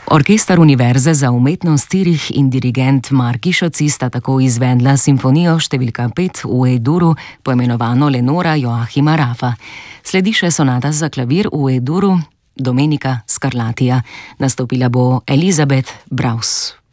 Orkester Univerze za umetnost Cirih in dirigent Mark Išoci sta tako izvedla simfonijo številka 5 v E-duru, poimenovano Lenora Joachima Raffa. Sledi še sonata za klavir v E-duru Domenica Scarlatija. Nastopila bo Elizabeth Braus.